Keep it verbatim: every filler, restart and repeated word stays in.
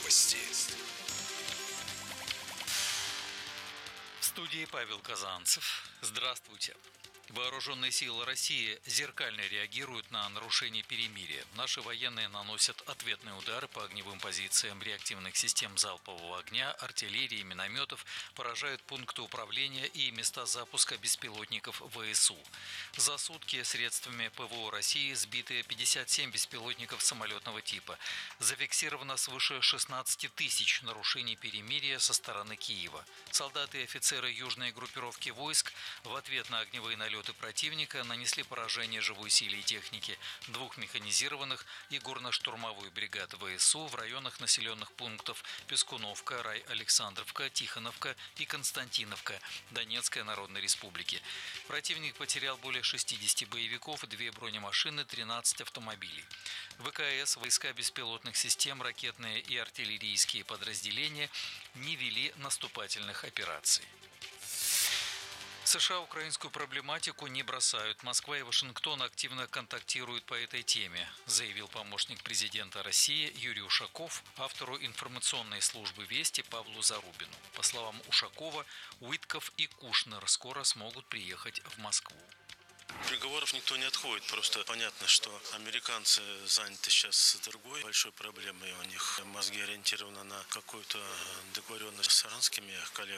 Новости. В студии Павел Казанцев. Здравствуйте. Вооруженные силы России зеркально реагируют на нарушение перемирия. Наши военные наносят ответные удары по огневым позициям реактивных систем залпового огня, артиллерии, минометов, поражают пункты управления и места запуска беспилотников ВСУ. За сутки средствами ПВО России сбиты пятьдесят семь беспилотников самолетного типа. Зафиксировано свыше шестнадцати тысяч нарушений перемирия со стороны Киева. Солдаты и офицеры южной группировки войск в ответ на огневые налеты противника нанесли поражение живой силе и технике двух механизированных и горно-штурмовой бригад ВСУ в районах населенных пунктов Пескуновка, Рай-Александровка, Тихоновка и Константиновка Донецкой Народной Республики. Противник потерял более шестидесяти боевиков, две бронемашины, тринадцать автомобилей. ВКС, войска беспилотных систем, ракетные и артиллерийские подразделения не вели наступательных операций. США украинскую проблематику не бросают. Москва и Вашингтон активно контактируют по этой теме, заявил помощник президента России Юрий Ушаков автору информационной службы «Вести» Павлу Зарубину. По словам Ушакова, Уитков и Кушнер скоро смогут приехать в Москву. Переговоров никто не отходит, просто понятно, что американцы заняты сейчас другой большой проблемой, у них мозги ориентированы на какую-то договоренность с иранскими коллегами.